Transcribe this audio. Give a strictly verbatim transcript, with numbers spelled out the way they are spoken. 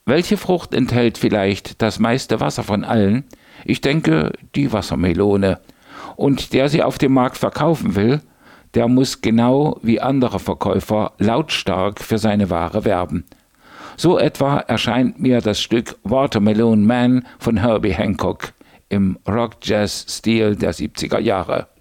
Welche Frucht enthält vielleicht das meiste Wasser von allen? Ich denke, die Wassermelone. Und der sie auf dem Markt verkaufen will, der muss genau wie andere Verkäufer lautstark für seine Ware werben. So etwa erscheint mir das Stück Watermelon Man von Herbie Hancock im Rock-Jazz-Stil der siebziger Jahre.